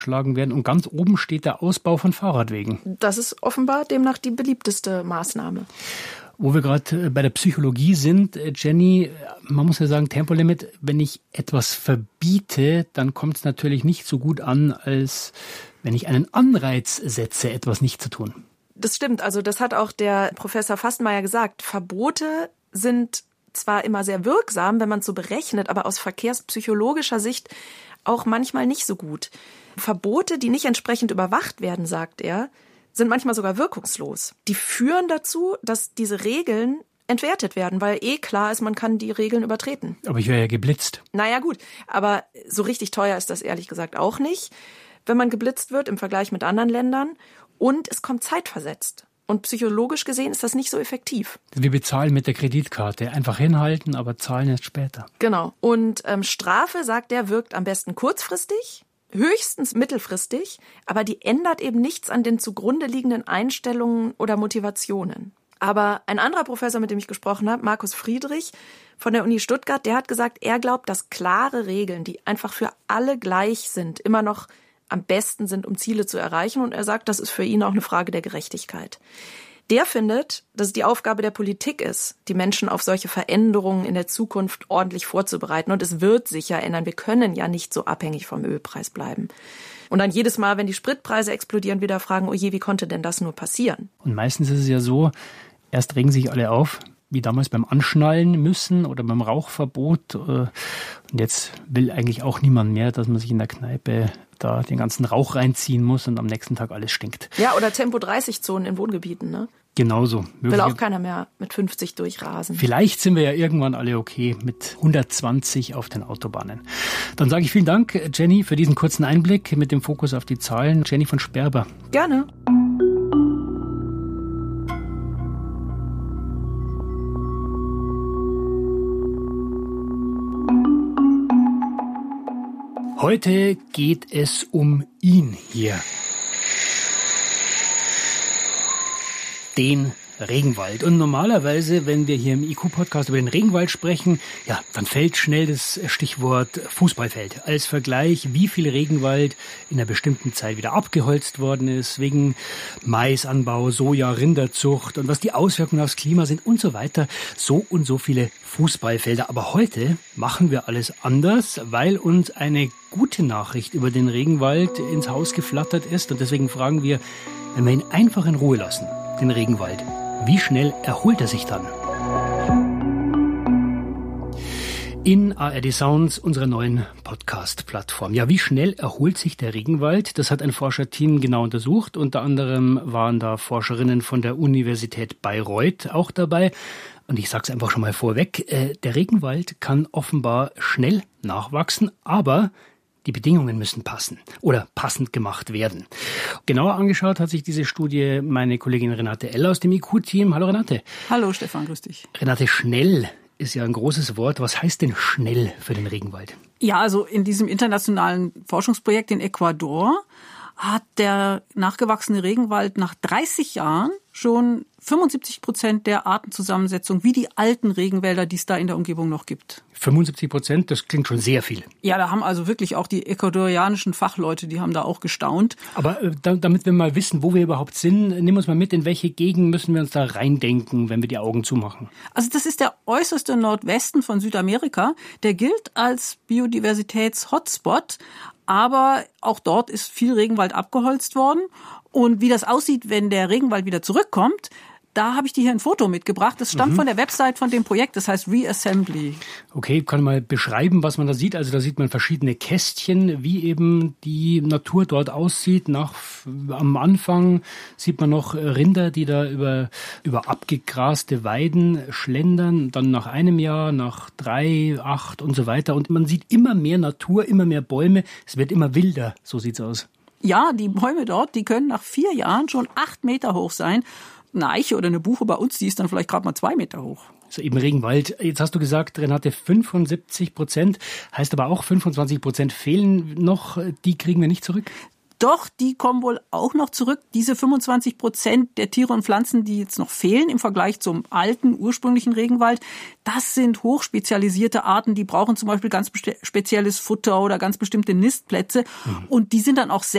geschlagen werden. Und ganz oben steht der Ausbau von Fahrradwegen. Das ist offenbar demnach die beliebteste Maßnahme. Wo wir gerade bei der Psychologie sind, Jenny, man muss ja sagen, Tempolimit, wenn ich etwas verbiete, dann kommt es natürlich nicht so gut an, als wenn ich einen Anreiz setze, etwas nicht zu tun. Das stimmt, also das hat auch der Professor Fastenmeier gesagt. Verbote sind zwar immer sehr wirksam, wenn man es so berechnet, aber aus verkehrspsychologischer Sicht auch manchmal nicht so gut. Verbote, die nicht entsprechend überwacht werden, sagt er, sind manchmal sogar wirkungslos. Die führen dazu, dass diese Regeln entwertet werden, weil klar ist, man kann die Regeln übertreten. Aber ich wäre ja geblitzt. Naja gut, aber so richtig teuer ist das ehrlich gesagt auch nicht, wenn man geblitzt wird im Vergleich mit anderen Ländern. Und es kommt zeitversetzt. Und psychologisch gesehen ist das nicht so effektiv. Wir bezahlen mit der Kreditkarte. Einfach hinhalten, aber zahlen erst später. Genau. Und Strafe, sagt er, wirkt am besten kurzfristig, höchstens mittelfristig, aber die ändert eben nichts an den zugrunde liegenden Einstellungen oder Motivationen. Aber ein anderer Professor, mit dem ich gesprochen habe, Markus Friedrich von der Uni Stuttgart, der hat gesagt, er glaubt, dass klare Regeln, die einfach für alle gleich sind, immer noch am besten sind, um Ziele zu erreichen. Und er sagt, das ist für ihn auch eine Frage der Gerechtigkeit. Der findet, dass es die Aufgabe der Politik ist, die Menschen auf solche Veränderungen in der Zukunft ordentlich vorzubereiten. Und es wird sich ja ändern. Wir können ja nicht so abhängig vom Ölpreis bleiben. Und dann jedes Mal, wenn die Spritpreise explodieren, wieder fragen, oh je, wie konnte denn das nur passieren? Und meistens ist es ja so, erst regen sich alle auf, wie damals beim Anschnallen müssen oder beim Rauchverbot. Und jetzt will eigentlich auch niemand mehr, dass man sich in der Kneipe da den ganzen Rauch reinziehen muss und am nächsten Tag alles stinkt. Ja, oder Tempo-30-Zonen in Wohngebieten, ne? Genauso. Will auch keiner mehr mit 50 durchrasen. Vielleicht sind wir ja irgendwann alle okay mit 120 auf den Autobahnen. Dann sage ich vielen Dank, Jenny, für diesen kurzen Einblick mit dem Fokus auf die Zahlen. Jenny von Sperber. Gerne. Heute geht es um ihn hier. Den Regenwald. Und normalerweise, wenn wir hier im IQ-Podcast über den Regenwald sprechen, ja, dann fällt schnell das Stichwort Fußballfeld. Als Vergleich, wie viel Regenwald in einer bestimmten Zeit wieder abgeholzt worden ist, wegen Maisanbau, Soja, Rinderzucht und was die Auswirkungen aufs Klima sind und so weiter. So und so viele Fußballfelder. Aber heute machen wir alles anders, weil uns eine gute Nachricht über den Regenwald ins Haus geflattert ist. Und deswegen fragen wir, wenn wir ihn einfach in Ruhe lassen, den Regenwald, wie schnell erholt er sich dann? In ARD Sounds, unserer neuen Podcast-Plattform. Ja, wie schnell erholt sich der Regenwald? Das hat ein Forscherteam genau untersucht. Unter anderem waren da Forscherinnen von der Universität Bayreuth auch dabei. Und ich sage es einfach schon mal vorweg, der Regenwald kann offenbar schnell nachwachsen, aber die Bedingungen müssen passen oder passend gemacht werden. Genauer angeschaut hat sich diese Studie meine Kollegin Renate Eller aus dem IQ-Team. Hallo Renate. Hallo Stefan, grüß dich. Renate, schnell ist ja ein großes Wort. Was heißt denn schnell für den Regenwald? Ja, also in diesem internationalen Forschungsprojekt in Ecuador hat der nachgewachsene Regenwald nach 30 Jahren schon 75% der Artenzusammensetzung wie die alten Regenwälder, die es da in der Umgebung noch gibt. 75%, das klingt schon sehr viel. Ja, da haben also wirklich auch die ecuadorianischen Fachleute, die haben da auch gestaunt. Aber damit wir mal wissen, wo wir überhaupt sind, nehmen wir uns mal mit, in welche Gegend müssen wir uns da reindenken, wenn wir die Augen zumachen? Also das ist der äußerste Nordwesten von Südamerika. Der gilt als Biodiversitäts-Hotspot, aber auch dort ist viel Regenwald abgeholzt worden. Und wie das aussieht, wenn der Regenwald wieder zurückkommt, da habe ich dir hier ein Foto mitgebracht. Das stammt von der Website von dem Projekt, das heißt Reassembly. Okay, kann mal beschreiben, was man da sieht. Also da sieht man verschiedene Kästchen, wie eben die Natur dort aussieht. Am Anfang sieht man noch Rinder, die da über abgegraste Weiden schlendern. Dann nach einem Jahr, nach 3, 8 und so weiter. Und man sieht immer mehr Natur, immer mehr Bäume. Es wird immer wilder, so sieht's aus. Ja, die Bäume dort, die können nach 4 Jahren schon 8 Meter hoch sein. Eine Eiche oder eine Buche bei uns, die ist dann vielleicht gerade mal 2 Meter hoch. So eben Regenwald. Jetzt hast du gesagt, Renate, 75%, heißt aber auch 25% fehlen noch, die kriegen wir nicht zurück? Doch, die kommen wohl auch noch zurück. Diese 25% der Tiere und Pflanzen, die jetzt noch fehlen im Vergleich zum alten, ursprünglichen Regenwald, das sind hochspezialisierte Arten, die brauchen zum Beispiel ganz spezielles Futter oder ganz bestimmte Nistplätze. Und die sind dann auch